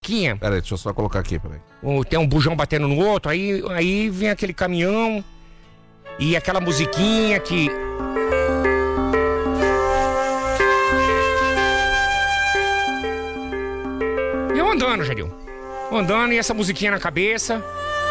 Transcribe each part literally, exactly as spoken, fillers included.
musiquinha. Pera aí, deixa eu só colocar aqui, peraí. Tem um bujão batendo no outro, aí, aí vem aquele caminhão e aquela musiquinha que... E eu andando, Jadil. Andando e essa musiquinha na cabeça.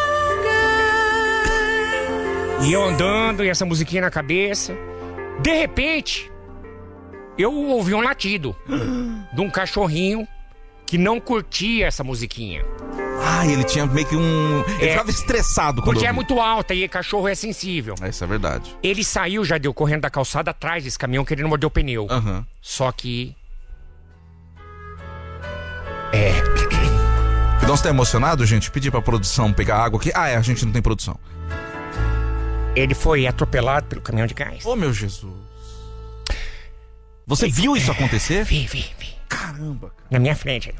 E eu andando e essa musiquinha na cabeça. De repente, eu ouvi um latido de um cachorrinho que não curtia essa musiquinha. Ah, ele tinha meio que um... Ele É, ficava estressado quando Porque é ouvia. muito alta e cachorro é sensível. Isso é verdade. Ele saiu, já deu correndo da calçada atrás desse caminhão, que ele não mordeu o pneu. Aham. Só que... É... Então você tá emocionado, gente? Pedi pra produção pegar água aqui. Ah, é, a gente não tem produção. Ele foi atropelado pelo caminhão de gás. Ô, meu Jesus. Você viu isso acontecer? Vi, vi, vi. Caramba, cara. Na minha frente.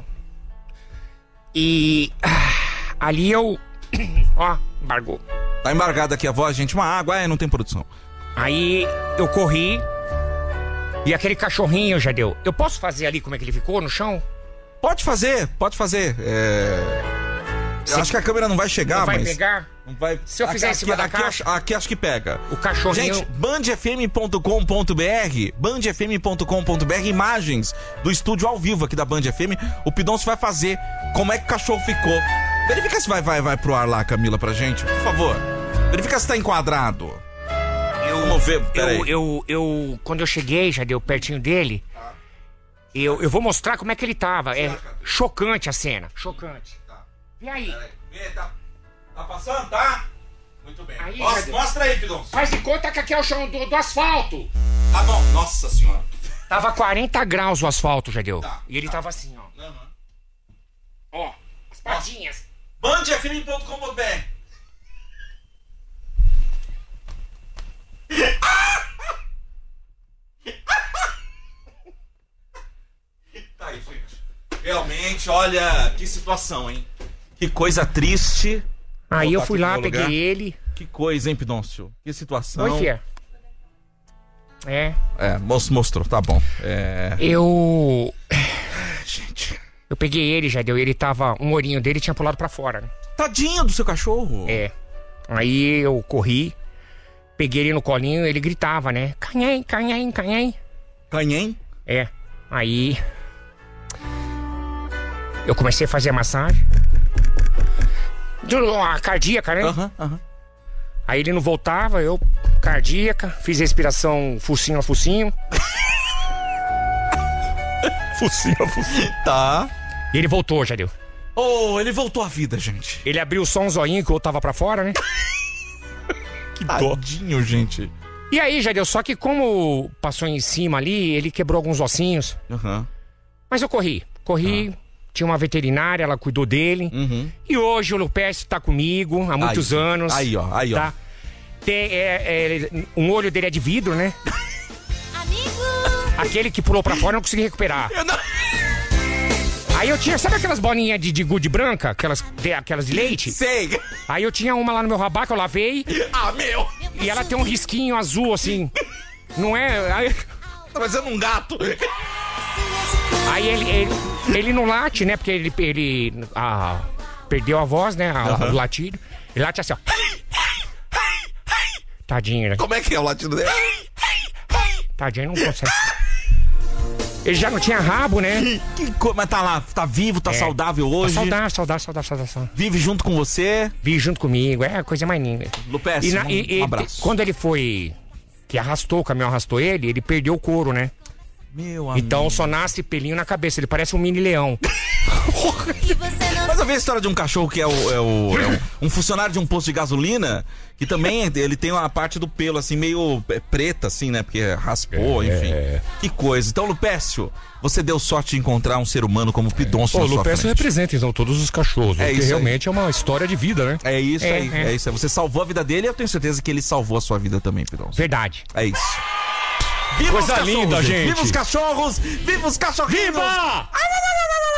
E... ah, ali eu... Ó, embargou. Tá embargada aqui a voz, gente. Uma água, é, não tem produção. Aí eu corri. E aquele cachorrinho já deu. Eu posso fazer ali como é que ele ficou no chão? Pode fazer, pode fazer. É... Eu Cê- acho que a câmera não vai chegar, Não vai mas... pegar? Não vai... Se eu fizer aqui, em cima aqui, da aqui, caixa? acho- aqui acho que pega. O cachorrinho... Gente, band f m ponto com ponto b r, band f m ponto com ponto b r, imagens do estúdio ao vivo aqui da Band F M. O Pidoncio vai fazer como é que o cachorro ficou. Verifica se vai, vai, vai pro ar lá, Camila, pra gente, por favor. Verifica se tá enquadrado. Eu, Vamos ver, peraí. eu, eu, eu, quando eu cheguei, já deu pertinho dele, eu, eu vou mostrar como é que ele tava. É chocante a cena, chocante. E aí? Tá, tá passando, tá? Muito bem. Aí, mostra, cadê? mostra aí, Pidoncio. Faz de conta que aqui é o chão do, do asfalto. Tá bom, nossa senhora. Tava quarenta graus o asfalto, já deu. Tá, E ele tá. tava assim, ó. Uhum. Ó, as patinhas. band f m ponto com ponto b r. Tá aí, gente. Realmente, olha, que situação, hein? Que coisa triste. Aí Vou eu botar fui aqui no lá, meu peguei lugar. ele. Que coisa, hein, Pidoncio? Que situação. Oi, fia. É, É, mos- mostrou, tá bom. É. eu... Gente. Eu peguei ele, já deu. Ele tava... Um olhinho dele tinha pulado pra fora, né? Tadinho do seu cachorro. É. Aí eu corri, peguei ele no colinho, ele gritava, né? Canhém, canhém, canhém. Canhem? É. Aí... Eu comecei a fazer a massagem. A cardíaca, né? Aham, aham. Aí ele não voltava, eu... Cardíaca, fiz respiração focinho a focinho. Focinho a focinho. Tá. E ele voltou, já deu. Oh, ele voltou à vida, gente. Ele abriu só um zoinho que eu tava pra fora, né? Que tadinho, gente. E aí, já deu. Só que como passou em cima ali, ele quebrou alguns ossinhos. Aham. Mas eu corri. Corri, tinha uma veterinária, ela cuidou dele. Uhum. E hoje o Lupécio tá comigo há muitos Aí. anos. Aí, ó, aí, ó. Tá? Tem, é, é, um olho dele é de vidro, né? Aquele que pulou pra fora eu não consegui recuperar. Eu não... Aí eu tinha, sabe aquelas bolinhas de, de gude branca? Aquelas de, aquelas de leite? Sei. Aí eu tinha uma lá no meu rabá que eu lavei Ah, meu. e ela tem um risquinho azul assim. Não é? Aí, Tá parecendo um gato. aí ele, ele, ele não late, né? Porque ele, ele ah, perdeu a voz, né? A, Aham. O latido. Ele late assim, ó. Tadinho, né? Como é que é o latido dele? Tadinho, não consegue. Ele já não tinha rabo, né? Que co... Mas tá lá, tá vivo, tá É. saudável hoje. Tá saudável, saudável, saudável, saudável, saudável. Vive junto com você. Vi junto comigo, é a coisa mais linda. Lupécio, E, na- um, e- um e- abraço. quando ele foi, que arrastou, o caminhão arrastou ele, ele perdeu o couro, né? Meu amigo. Então só nasce pelinho na cabeça, ele parece um mini leão. Mas eu vi a história de um cachorro que é, o, é, o, é um, um funcionário de um posto de gasolina, que também ele tem uma parte do pelo assim, meio preta, assim, né? Porque raspou, É. enfim. Que coisa. Então, Lupécio, você deu sorte de encontrar um ser humano como o Pidoncio Pô, na o sua Lupécio frente. representa então todos os cachorros, É porque isso aí. realmente é uma história de vida, né? É isso É, aí, é. é isso aí. Você salvou a vida dele e eu tenho certeza que ele salvou a sua vida também, Pidoncio. Verdade. É isso. Viva Coisa os cachorros, linda, gente. Viva os cachorros! Viva os cachorrinhos! Viva!